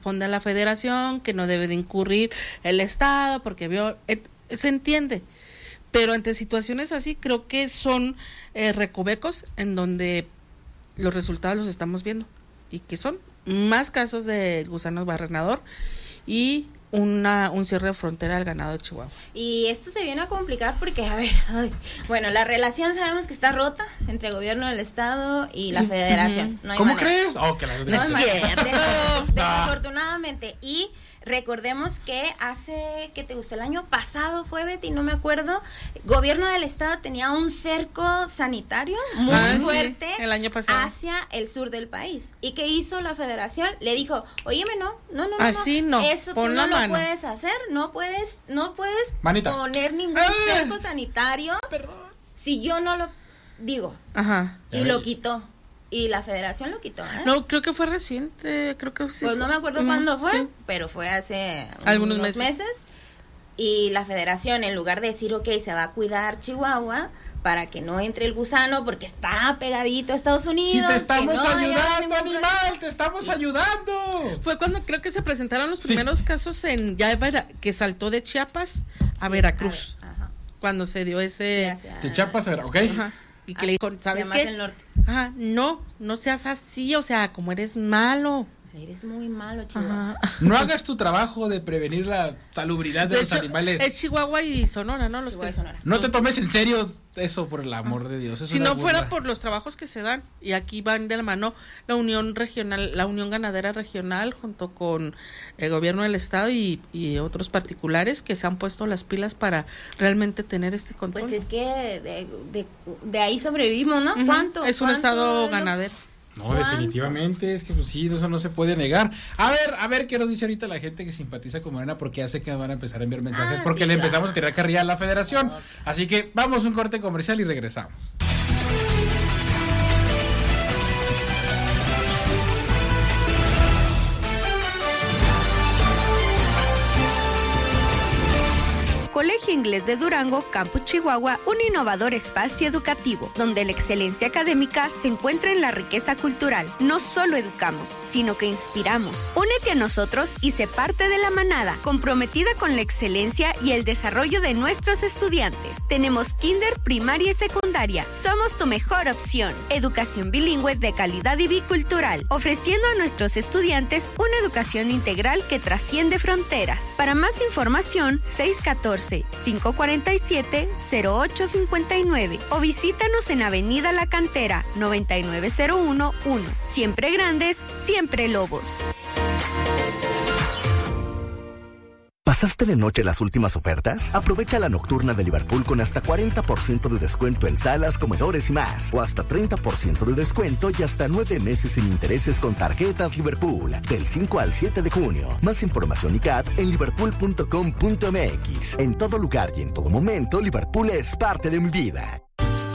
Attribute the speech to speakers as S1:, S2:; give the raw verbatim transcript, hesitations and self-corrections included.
S1: corresponde a la federación, que no debe de incurrir el Estado, porque vio, et, se entiende, pero ante situaciones así creo que son eh, recovecos en donde los resultados los estamos viendo, y que son más casos de gusano barrenador y una un cierre de frontera al ganado de Chihuahua.
S2: Y esto se viene a complicar porque, a ver, ay, bueno, la relación sabemos que está rota entre el gobierno del estado y la federación. No hay
S3: ¿Cómo
S2: manera.
S3: crees? Oh, que la...
S2: No hay manera. Des- desafortunadamente. Y recordemos que hace, que te gusta, el año pasado fue, Betty, no me acuerdo, gobierno del estado tenía un cerco sanitario muy
S1: ah,
S2: fuerte
S1: sí, el año pasado.
S2: hacia el sur del país. ¿Y qué hizo la federación? Le dijo, óyeme, no, no, no,
S1: así no,
S2: eso tú no lo puedes hacer, no puedes, no puedes
S3: Manita.
S2: poner ningún
S3: ¡Ah!
S2: cerco sanitario
S3: Perdón.
S2: si yo no lo digo.
S1: Ajá.
S2: Y lo quitó. Y la federación lo quitó, ¿eh?
S1: No, creo que fue reciente, creo que sí.
S2: Pues no me acuerdo
S1: mm,
S2: cuándo fue,
S1: sí.
S2: pero fue hace
S1: algunos
S2: unos
S1: meses.
S2: meses. Y la federación, en lugar de decir, ok, se va a cuidar Chihuahua para que no entre el gusano porque está pegadito a Estados Unidos.
S3: Si te estamos
S2: que no
S3: ayudando, animal, te estamos
S2: y,
S3: ayudando.
S1: Fue cuando creo que se presentaron los
S3: Sí.
S1: primeros casos en ya Vera, que saltó de Chiapas a sí, Veracruz.
S2: A ver, ajá.
S1: Cuando se dio ese...
S3: De Chiapas a ver, ok.
S1: Ajá. Y que ah, le dijo, ¿sabes
S2: más
S1: qué?
S2: el norte.
S1: Ajá, no, no seas así, o sea, como eres malo.
S2: Eres muy malo, Chihuahua.
S1: Ajá.
S3: No hagas tu trabajo de prevenir la salubridad de,
S1: De
S3: los
S1: hecho,
S3: animales.
S1: es Chihuahua y Sonora, ¿no? Los
S2: Chihuahua
S1: que...
S2: y Sonora.
S3: No te tomes en serio eso, por el amor de Dios. Es
S1: Si
S3: una
S1: no fuera
S3: burla.
S1: por los trabajos que se dan, y aquí van de la mano la Unión Regional, la Unión Ganadera Regional, junto con el gobierno del estado y, y otros particulares que se han puesto las pilas para realmente tener este control.
S2: Pues es que de, de, de ahí sobrevivimos, ¿no?
S1: Uh-huh.
S2: ¿Cuánto?
S1: Es un
S2: ¿Cuánto
S1: estado
S2: lo...
S1: ganadero.
S3: No,
S2: ¿Cuánto?
S3: definitivamente, es que pues sí, eso no se puede negar. A ver, a ver, ¿qué nos dice ahorita la gente que simpatiza con Morena? Porque ya sé que van a empezar a enviar mensajes,
S2: Ah,
S3: porque
S2: sí,
S3: le
S2: claro.
S3: empezamos a tirar carrilla a la federación.
S2: Okay.
S3: Así que vamos a un corte comercial y regresamos.
S4: Colegio Inglés de Durango, Campus Chihuahua, un innovador espacio educativo, donde la excelencia académica se encuentra en la riqueza cultural. No solo educamos, sino que inspiramos. Únete a nosotros y sé parte de la manada, comprometida con la excelencia y el desarrollo de nuestros estudiantes. Tenemos kinder, primaria y secundaria. Somos tu mejor opción. Educación bilingüe de calidad y bicultural, ofreciendo a nuestros estudiantes una educación integral que trasciende fronteras. Para más información, seis uno cuatro, cinco cuatro siete, cero ocho cinco nueve o visítanos en Avenida La Cantera, noventa y nueve cero uno uno. Siempre grandes, siempre lobos.
S5: ¿Pasaste de noche las últimas ofertas? Aprovecha la nocturna de Liverpool con hasta cuarenta por ciento de descuento en salas, comedores y más. O hasta treinta por ciento de descuento y hasta nueve meses sin intereses con tarjetas Liverpool. Del cinco al siete de junio. Más información y C A T en liverpool punto com punto m x. En todo lugar y en todo momento, Liverpool es parte de mi vida.